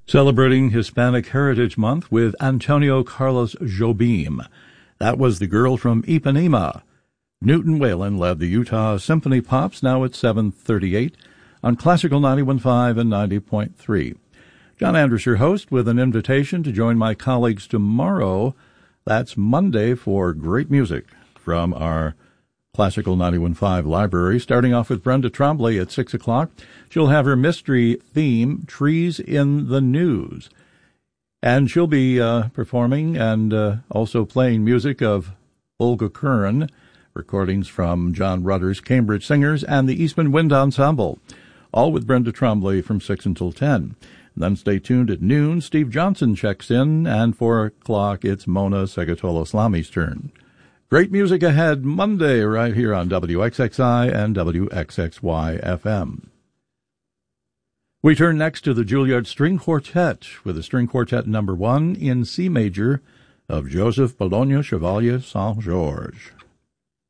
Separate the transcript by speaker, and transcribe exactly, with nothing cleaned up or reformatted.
Speaker 1: Celebrating Hispanic Heritage Month with Antonio Carlos Jobim. That was The Girl from Ipanema. Newton Whalen led the Utah Symphony Pops, now at seven thirty-eight on Classical ninety-one point five and ninety point three. John Andrus, your host, with an invitation to join my colleagues tomorrow. That's Monday for great music from our Classical ninety-one point five library, starting off with Brenda Trombley at six o'clock. She'll have her mystery theme, Trees in the News. And she'll be uh, performing and uh, also playing music of Olga Curran, recordings from John Rutter's Cambridge Singers and the Eastman Wind Ensemble, all with Brenda Trombley from six until ten. And then stay tuned at noon. Steve Johnson checks in, and four o'clock, it's Mona Segatolo-Slami's turn. Great music ahead Monday right here on W X X I and W X X Y F M. We turn next to the Juilliard String Quartet with the String Quartet number one in C major of Joseph Bologna Chevalier Saint-Georges.